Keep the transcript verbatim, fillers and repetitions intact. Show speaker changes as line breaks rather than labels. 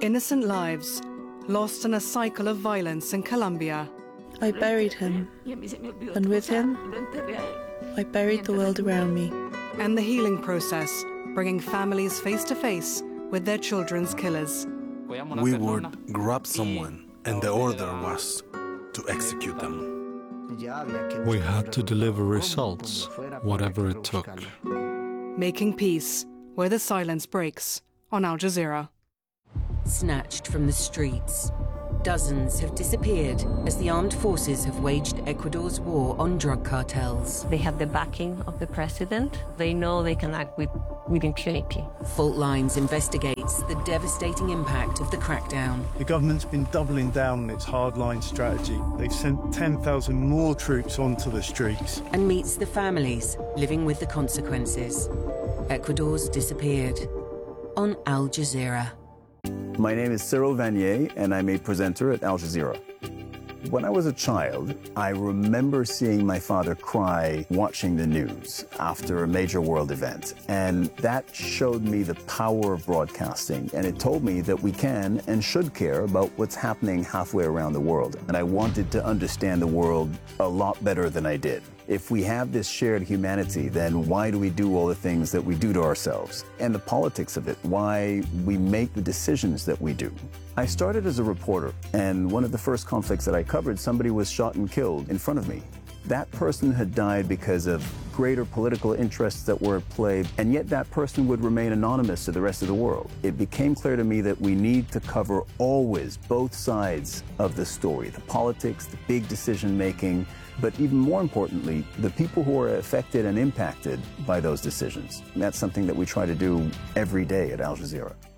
Innocent lives lost in a cycle of violence in Colombia.
I buried him, and with him, I buried the world around me.
And the healing process, bringing families face to face with their children's killers.
We would grab someone, and the order was to execute them.
We had to deliver results, whatever it took.
Making peace where the silence breaks on Al Jazeera.
Snatched from the streets, dozens have disappeared as the armed forces have waged Ecuador's war on drug cartels.
They have the backing of the president. They know they can act with, with impunity.
Fault Lines investigates the devastating impact of the crackdown.
The government's been doubling down on its hardline strategy. They've sent ten thousand more troops onto the streets.
And meets the families living with the consequences. Ecuador's disappeared on Al Jazeera.
My name is Cyril Vanier, and I'm a presenter at Al Jazeera. When I was a child, I remember seeing my father cry watching the news after a major world event. And that showed me the power of broadcasting, and it told me that we can and should care about what's happening halfway around the world. And I wanted to understand the world a lot better than I did. If we have this shared humanity, then why do we do all the things that we do to ourselves? And the politics of it, why we make the decisions that we do. I started as a reporter, and one of the first conflicts that I covered, somebody was shot and killed in front of me. That person had died because of greater political interests that were at play, and yet that person would remain anonymous to the rest of the world. It became clear to me that we need to cover always both sides of the story, the politics, the big decision-making, but even more importantly, the people who are affected and impacted by those decisions. And that's something that we try to do every day at Al Jazeera.